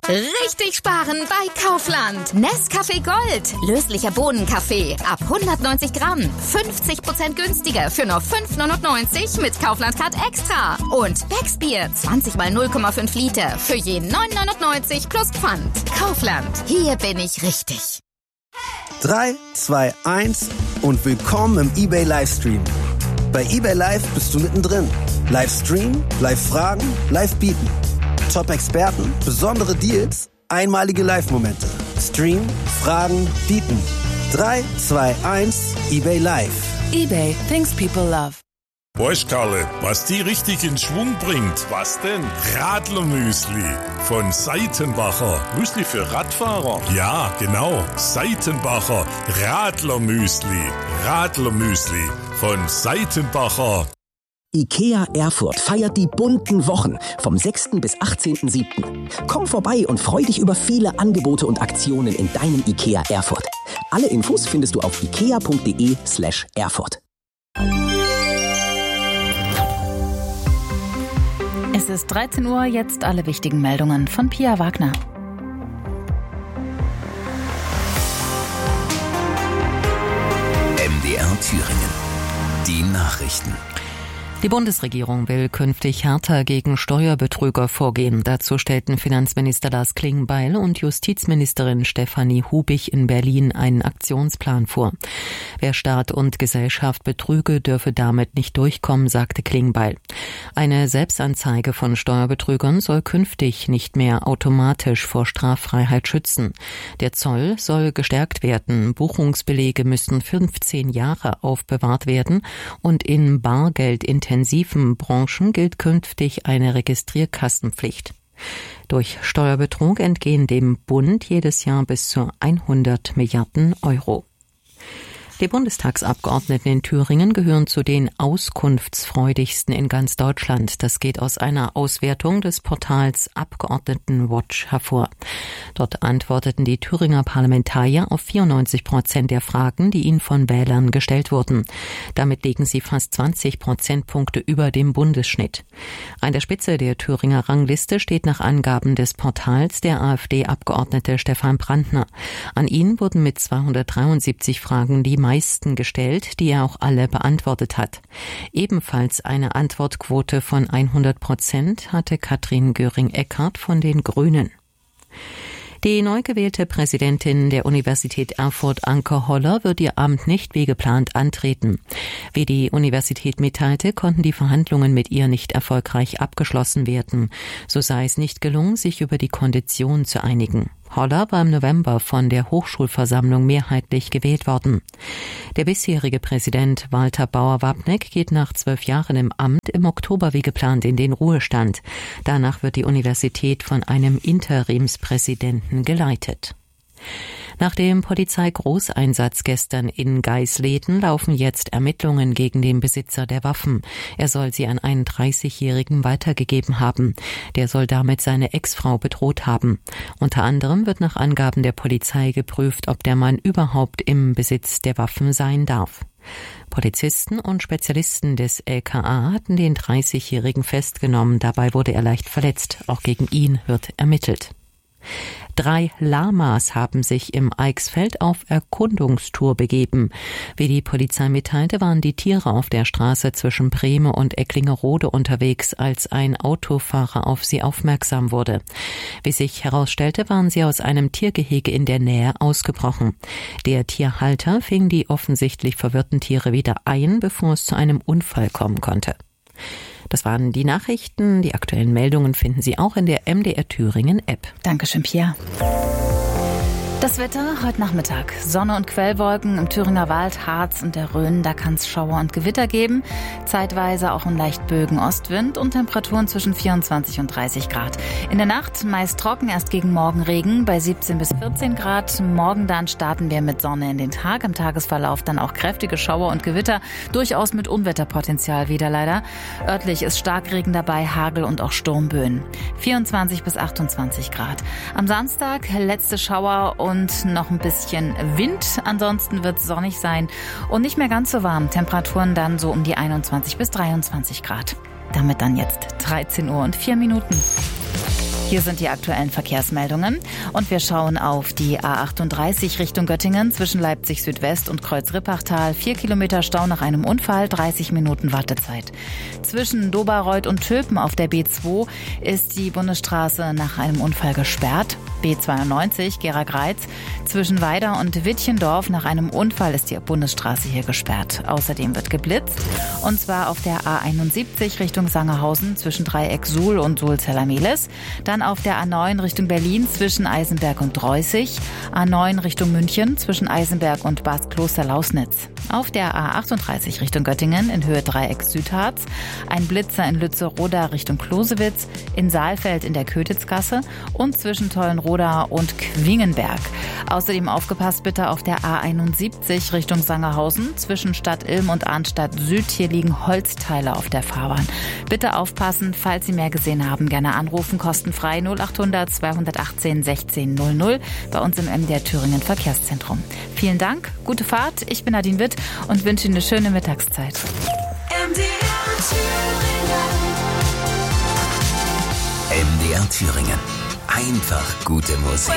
Richtig sparen bei Kaufland. Nescafé Gold. Löslicher Bohnenkaffee. Ab 190 Gramm. 50% günstiger für nur 5,99 mit Kaufland Card Extra. Und Becksbier. 20 mal 0,5 Liter. Für je 9,99 plus Pfand. Kaufland. Hier bin ich richtig. 3, 2, 1 und willkommen im eBay Livestream. Bei eBay Live bist du mittendrin. Livestream, Live-Fragen, Live-Bieten. Top-Experten, besondere Deals, einmalige Live-Momente. Stream, Fragen, Bieten. 3, 2, 1, eBay Live. eBay, things people love. Weißt Karle, was die richtig in Schwung bringt? Was denn? Radlermüsli von Seitenbacher. Müsli für Radfahrer? Ja, genau. Seitenbacher Radlermüsli. Radlermüsli von Seitenbacher. IKEA Erfurt feiert die bunten Wochen vom 6. bis 18.07. Komm vorbei und freu dich über viele Angebote und Aktionen in deinem IKEA Erfurt. Alle Infos findest du auf ikea.de/Erfurt. Es ist 13 Uhr, jetzt alle wichtigen Meldungen von Pia Wagner. MDR Thüringen. Die Nachrichten. Die Bundesregierung will künftig härter gegen Steuerbetrüger vorgehen. Dazu stellten Finanzminister Lars Klingbeil und Justizministerin Stefanie Hubich in Berlin einen Aktionsplan vor. Wer Staat und Gesellschaft betrüge, dürfe damit nicht durchkommen, sagte Klingbeil. Eine Selbstanzeige von Steuerbetrügern soll künftig nicht mehr automatisch vor Straffreiheit schützen. Der Zoll soll gestärkt werden. Buchungsbelege müssten 15 Jahre aufbewahrt werden und in bargeldintensiven Branchen gilt künftig eine Registrierkassenpflicht. Durch Steuerbetrug entgehen dem Bund jedes Jahr bis zu 100 Milliarden Euro. Die Bundestagsabgeordneten in Thüringen gehören zu den auskunftsfreudigsten in ganz Deutschland. Das geht aus einer Auswertung des Portals Abgeordnetenwatch hervor. Dort antworteten die Thüringer Parlamentarier auf 94% der Fragen, die ihnen von Wählern gestellt wurden. Damit liegen sie fast 20 Prozentpunkte über dem Bundesschnitt. An der Spitze der Thüringer Rangliste steht nach Angaben des Portals der AfD-Abgeordnete Stefan Brandner. An ihn wurden mit 273 Fragen die meisten gestellt, die er auch alle beantwortet hat. Ebenfalls eine Antwortquote von 100% hatte Katrin Göring-Eckardt von den Grünen. Die neu gewählte Präsidentin der Universität Erfurt, Anke Holler, wird ihr Amt nicht wie geplant antreten. Wie die Universität mitteilte, konnten die Verhandlungen mit ihr nicht erfolgreich abgeschlossen werden. So sei es nicht gelungen, sich über die Konditionen zu einigen. Holler war im November von der Hochschulversammlung mehrheitlich gewählt worden. Der bisherige Präsident Walter Bauer-Wapneck geht nach 12 Jahren im Amt im Oktober wie geplant in den Ruhestand. Danach wird die Universität von einem Interimspräsidenten geleitet. Nach dem Polizeigroßeinsatz gestern in Geisleden laufen jetzt Ermittlungen gegen den Besitzer der Waffen. Er soll sie an einen 30-Jährigen weitergegeben haben. Der soll damit seine Ex-Frau bedroht haben. Unter anderem wird nach Angaben der Polizei geprüft, ob der Mann überhaupt im Besitz der Waffen sein darf. Polizisten und Spezialisten des LKA hatten den 30-Jährigen festgenommen. Dabei wurde er leicht verletzt. Auch gegen ihn wird ermittelt. 3 Lamas haben sich im Eichsfeld auf Erkundungstour begeben. Wie die Polizei mitteilte, waren die Tiere auf der Straße zwischen Brehme und Ecklingerode unterwegs, als ein Autofahrer auf sie aufmerksam wurde. Wie sich herausstellte, waren sie aus einem Tiergehege in der Nähe ausgebrochen. Der Tierhalter fing die offensichtlich verwirrten Tiere wieder ein, bevor es zu einem Unfall kommen konnte. Das waren die Nachrichten. Die aktuellen Meldungen finden Sie auch in der MDR Thüringen App. Dankeschön, Pia. Das Wetter heute Nachmittag. Sonne und Quellwolken im Thüringer Wald, Harz und der Rhön. Da kann es Schauer und Gewitter geben. Zeitweise auch ein leicht böigen Ostwind und Temperaturen zwischen 24 und 30 Grad. In der Nacht meist trocken, erst gegen Morgen Regen bei 17 bis 14 Grad. Morgen dann starten wir mit Sonne in den Tag. Im Tagesverlauf dann auch kräftige Schauer und Gewitter. Durchaus mit Unwetterpotenzial wieder leider. Örtlich ist Starkregen dabei, Hagel und auch Sturmböen. 24 bis 28 Grad. Am Samstag letzte Schauer und noch ein bisschen Wind. Ansonsten wird es sonnig sein und nicht mehr ganz so warm. Temperaturen dann so um die 21 bis 23 Grad. Damit dann jetzt 13 Uhr und 4 Minuten. Hier sind die aktuellen Verkehrsmeldungen und wir schauen auf die A38 Richtung Göttingen zwischen Leipzig Südwest und Kreuz-Rippachtal. 4 Kilometer Stau nach einem Unfall, 30 Minuten Wartezeit. Zwischen Doberreuth und Töpen auf der B2 ist die Bundesstraße nach einem Unfall gesperrt. B92 Gera-Greiz zwischen Weida und Wittchendorf nach einem Unfall ist die Bundesstraße hier gesperrt. Außerdem wird geblitzt und zwar auf der A71 Richtung Sangerhausen zwischen Dreieck Suhl und Suhl-Zellermeles. Dann auf der A9 Richtung Berlin zwischen Eisenberg und Dreußig. A9 Richtung München zwischen Eisenberg und Bad Kloster-Lausnitz. Auf der A38 Richtung Göttingen in Höhe Dreieck Südharz. Ein Blitzer in Lützeroda Richtung Klosewitz. In Saalfeld in der Kötitzgasse und zwischen Tollenroda und Quingenberg. Außerdem aufgepasst bitte auf der A71 Richtung Sangerhausen zwischen Stadt Ilm und Arnstadt Süd. Hier liegen Holzteile auf der Fahrbahn. Bitte aufpassen, falls Sie mehr gesehen haben, gerne anrufen, kostenfrei 0800 218 16 00 bei uns im MDR Thüringen Verkehrszentrum. Vielen Dank, gute Fahrt, ich bin Nadine Witt und wünsche Ihnen eine schöne Mittagszeit. MDR Thüringen. Einfach gute Musik.